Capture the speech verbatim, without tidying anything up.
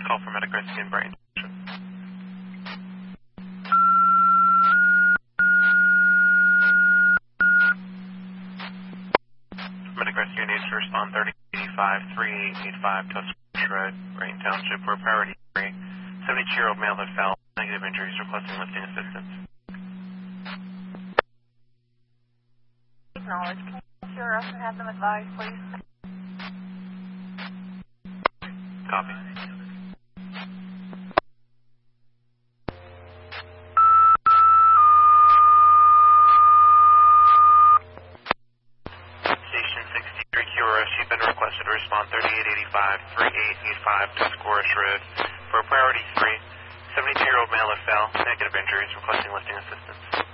call for medic rescue and brain. Medic rescue needs to respond thirty eighty-five, three eight eight five Tuscarawas Road, Brain Township, for a priority three. seventy-two-year-old male that fell, negative injuries, requesting lifting assistance. Acknowledge. Can you assure us and have them advised, please? Copy. Station sixty-three Q R S, you've been requested to respond thirty-eight eighty-five, three eight eight five Tuscarawas Road for a priority three. seventy-two-year-old male that fell, negative injuries, requesting lifting assistance.